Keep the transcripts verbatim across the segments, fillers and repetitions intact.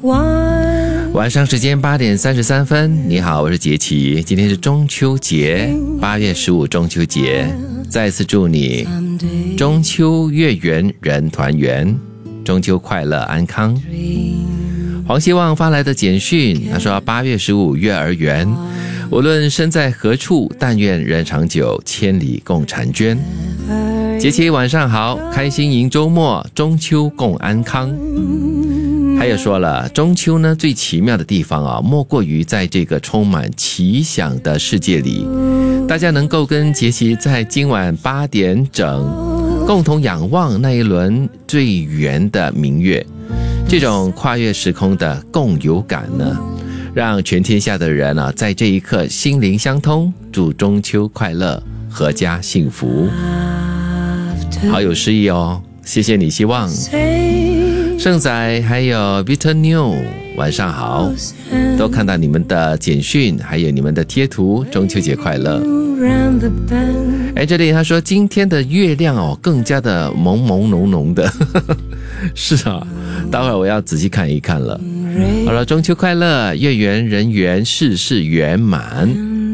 晚上时间八点三十三分，你好，我是杰奇。今天是中秋节，八月十五中秋节，再次祝你中秋月圆人团圆，中秋快乐安康。黄希望发来的简讯，他说八月十五月儿圆，无论身在何处，但愿人长久，千里共婵娟。杰奇晚上好，开心迎周末，中秋共安康。还有说了，中秋呢最奇妙的地方啊，莫过于在这个充满奇想的世界里，大家能够跟杰西在今晚八点整共同仰望那一轮最圆的明月，这种跨越时空的共有感呢，让全天下的人啊在这一刻心灵相通，祝中秋快乐，阖家幸福。好有诗意哦，谢谢你，希望。盛仔还有 Victor New 晚上好，都看到你们的简讯还有你们的贴图，中秋节快乐。哎，这里他说今天的月亮哦更加的朦朦胧胧的是啊，待会儿我要仔细看一看了。好了，中秋快乐，月圆人圆，事事圆满。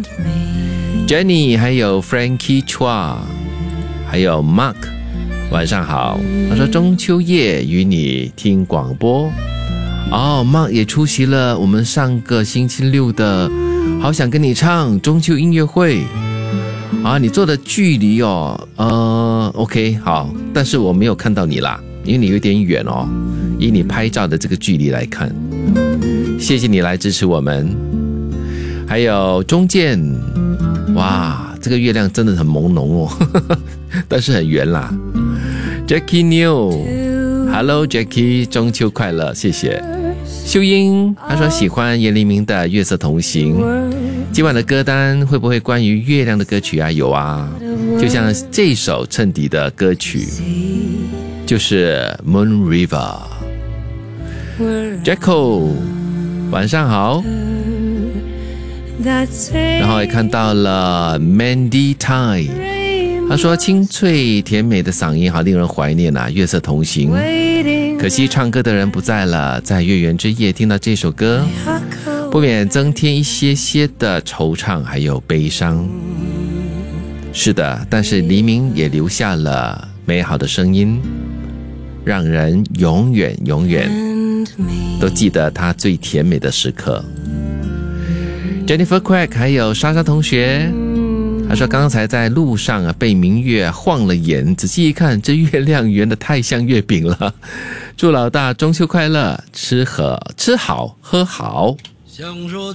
Jenny 还有 Frankie Chua 还有 Mark晚上好，他说中秋夜与你听广播。哦 Mark 也出席了我们上个星期六的好想跟你唱中秋音乐会啊，你坐的距离哦呃 OK 好，但是我没有看到你啦，因为你有点远哦，以你拍照的这个距离来看。谢谢你来支持我们。还有中建，哇这个月亮真的很朦胧哦但是很圆啦。Jackie New Hello Jackie 中秋快乐，谢谢。秀英她说喜欢严黎明的月色同行，今晚的歌单会不会关于月亮的歌曲啊？有啊，就像这首衬底的歌曲就是 Moon River。 Jacko 晚上好，然后也看到了 Mandy Tai， 他说清脆甜美的嗓音好令人怀念啊，月色同行，可惜唱歌的人不在了，在月圆之夜听到这首歌不免增添一些些的惆怅还有悲伤。是的，但是黎明也留下了美好的声音，让人永远永远都记得他最甜美的时刻。Jennifer Quack 还有莎莎同学，他说刚才在路上啊被明月晃了眼，仔细一看这月亮圆的太像月饼了。祝老大中秋快乐，吃喝吃好喝好。